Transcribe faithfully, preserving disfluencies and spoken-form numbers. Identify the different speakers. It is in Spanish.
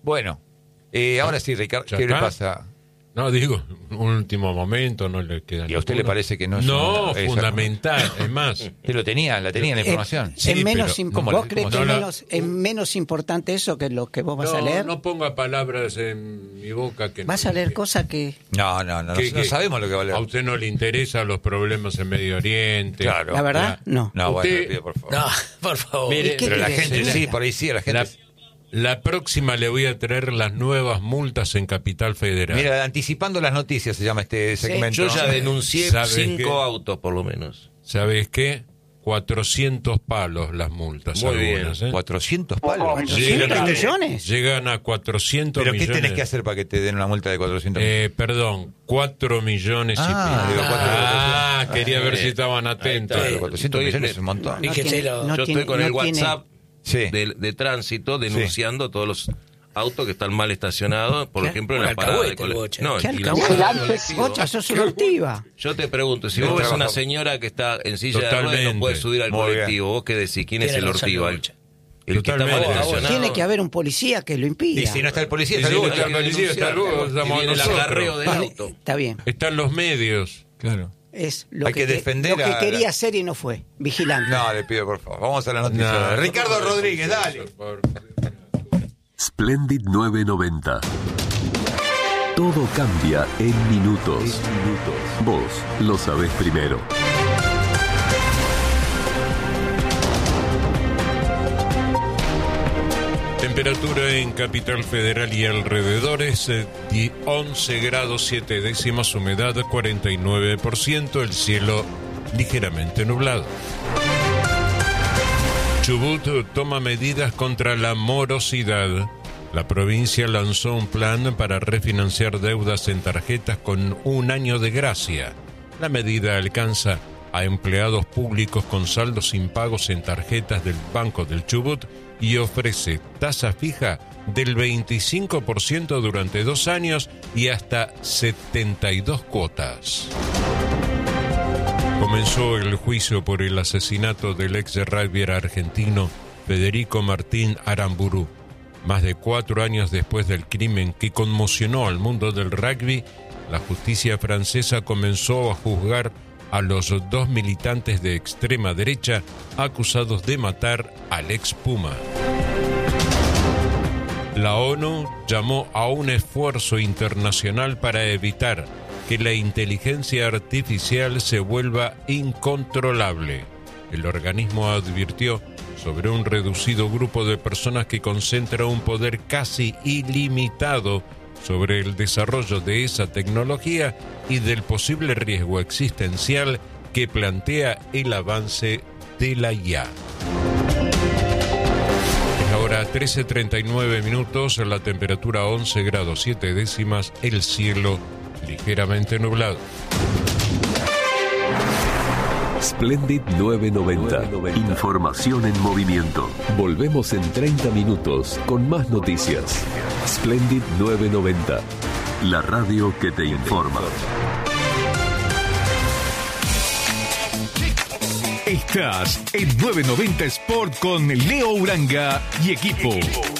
Speaker 1: Bueno, eh, ahora sí, Ricardo, ¿qué le pasa?
Speaker 2: No, digo, un último momento, no le queda.
Speaker 1: ¿Y a usted ninguno? Le parece que no es
Speaker 2: No,
Speaker 1: una,
Speaker 2: fundamental, esa... es más.
Speaker 1: Usted lo tenía, la tenía la información.
Speaker 3: Eh, sí, es menos
Speaker 2: pero,
Speaker 3: imp- ¿Vos crees que no es, menos, es menos importante eso que lo que vos vas
Speaker 2: no,
Speaker 3: a leer?
Speaker 2: No ponga palabras en mi boca que
Speaker 3: ¿Vas
Speaker 2: no,
Speaker 3: a leer
Speaker 2: que,
Speaker 3: cosas que...?
Speaker 1: No, no, no,
Speaker 2: que,
Speaker 1: no, no sabemos lo que va a leer.
Speaker 2: A usted no le interesan los problemas en Medio Oriente.
Speaker 1: Claro.
Speaker 3: ¿La verdad? No.
Speaker 1: No,
Speaker 2: usted,
Speaker 1: bueno, le pido, por favor.
Speaker 4: No, por favor.
Speaker 2: Mire,
Speaker 1: pero la gente,
Speaker 3: decir?
Speaker 1: sí, por ahí sí, la gente...
Speaker 2: La, la próxima le voy a traer las nuevas multas en Capital Federal.
Speaker 1: Mira, anticipando las noticias se llama este segmento.
Speaker 4: Yo ya denuncié cinco
Speaker 2: qué?
Speaker 4: autos, por lo menos.
Speaker 2: ¿Sabes qué? cuatrocientos palos las multas.
Speaker 4: Muy
Speaker 2: algunas,
Speaker 4: bien.
Speaker 2: ¿eh?
Speaker 1: ¿cuatrocientos palos?
Speaker 3: ¿cuatrocientos millones?
Speaker 2: Llegan a cuatrocientos
Speaker 1: ¿Pero
Speaker 2: millones.
Speaker 1: qué tenés que hacer para que te den una multa de cuatrocientos millones?
Speaker 2: Eh, perdón, cuatro millones
Speaker 1: Ah,
Speaker 2: y pico.
Speaker 1: digo, cuatro,
Speaker 2: Ah,
Speaker 1: cuatro,
Speaker 2: quería
Speaker 4: ah,
Speaker 2: ver
Speaker 4: eh,
Speaker 2: si estaban atentos.
Speaker 1: Pero cuatrocientos millones es un montón.
Speaker 3: No
Speaker 4: Fíjenselo.
Speaker 3: tiene- no
Speaker 4: Yo
Speaker 3: tiene-
Speaker 4: estoy con
Speaker 3: no
Speaker 4: el
Speaker 3: tiene-
Speaker 4: WhatsApp
Speaker 1: Sí.
Speaker 4: de, de tránsito denunciando todos los autos que están mal estacionados, por
Speaker 3: ¿Qué?
Speaker 4: ejemplo, en
Speaker 5: Un
Speaker 4: la parada de
Speaker 5: alcahuete,
Speaker 4: cole-
Speaker 5: Bocha.
Speaker 4: No,
Speaker 3: ¿Qué
Speaker 4: y la
Speaker 3: alcahuete?
Speaker 4: parada de colectivo.
Speaker 3: Bocha, sos una ortiva.
Speaker 4: Yo te pregunto, si
Speaker 1: Del
Speaker 4: vos ves
Speaker 1: trabajo.
Speaker 4: una señora que está en silla de ruedas y
Speaker 2: Totalmente.
Speaker 4: no puede subir al
Speaker 1: Muy
Speaker 4: colectivo, ¿vos qué decís? ¿Quién es
Speaker 5: Tiene
Speaker 4: el
Speaker 5: razón,
Speaker 4: ortiva? El,
Speaker 5: Bocha.
Speaker 4: el que está mal
Speaker 2: Totalmente.
Speaker 4: estacionado.
Speaker 3: Tiene que haber un policía que lo impida.
Speaker 1: Y si no está el policía,
Speaker 2: Y
Speaker 1: está
Speaker 2: si
Speaker 1: el
Speaker 2: no
Speaker 1: Bocha.
Speaker 2: está el policía, está luego,
Speaker 4: Y
Speaker 2: estamos
Speaker 4: viene el
Speaker 2: nosotros.
Speaker 4: acarreo del
Speaker 3: Vale,
Speaker 4: auto.
Speaker 3: está bien.
Speaker 2: Están los medios.
Speaker 1: Claro.
Speaker 3: Es lo
Speaker 1: Hay que
Speaker 3: que,
Speaker 1: defender
Speaker 3: lo que
Speaker 1: a-
Speaker 3: quería hacer y no fue. Vigilante.
Speaker 1: No, le pido, por favor. Vamos a la noticia.
Speaker 2: No,
Speaker 1: Ricardo
Speaker 2: no,
Speaker 1: Rodríguez, dale.
Speaker 2: por-
Speaker 6: Splendid novecientos noventa. Todo cambia en minutos. Vos lo sabés primero.
Speaker 2: Temperatura en Capital Federal y alrededores eh, de once grados siete décimas, humedad cuarenta y nueve por ciento, el cielo ligeramente nublado. Chubut toma medidas contra la morosidad. La provincia lanzó un plan para refinanciar deudas en tarjetas con un año de gracia. La medida alcanza a empleados públicos con saldos impagos en tarjetas del Banco del Chubut y ofrece tasa fija del veinticinco por ciento durante dos años y hasta setenta y dos cuotas. Comenzó el juicio por el asesinato del ex rugbyer argentino Federico Martín Aramburu. Más de cuatro años después del crimen que conmocionó al mundo del rugby, la justicia francesa comenzó a juzgar a los dos militantes de extrema derecha acusados de matar al ex Puma. La ONU llamó a un esfuerzo internacional para evitar que la inteligencia artificial se vuelva incontrolable. El organismo advirtió sobre un reducido grupo de personas que concentra un poder casi ilimitado sobre el desarrollo de esa tecnología y del posible riesgo existencial que plantea el avance de la I A. Es ahora trece treinta y nueve minutos, la temperatura once grados siete décimas, el cielo ligeramente nublado.
Speaker 6: Splendid novecientos noventa. Información en movimiento. Volvemos en treinta minutos con más noticias. Splendid novecientos noventa. La radio que te informa.
Speaker 7: Estás en novecientos noventa Sport con Leo Uranga y equipo.